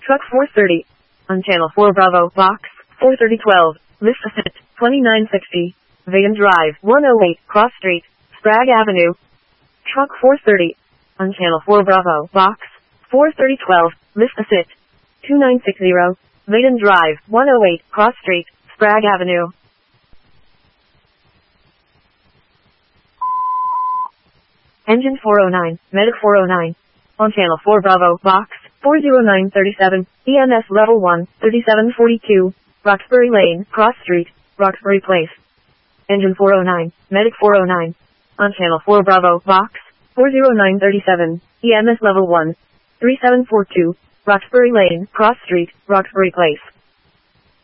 Truck 430. On Channel 4 Bravo, Box 43012. List Ascent 2960. Vaden Drive 108, Cross Street, Sprague Avenue. Truck 430. On Channel 4 Bravo, Box 43012. List Ascent 2960. Vaden Drive 108, Cross Street, Sprague Avenue. Engine 409, Medic 409. On Channel 4 Bravo, Box 40937, EMS Level 1, 3742, Roxbury Lane, Cross Street, Roxbury Place. Engine 409, Medic 409. On Channel 4 Bravo, Box 40937, EMS Level 1, 3742, Roxbury Lane, Cross Street, Roxbury Place.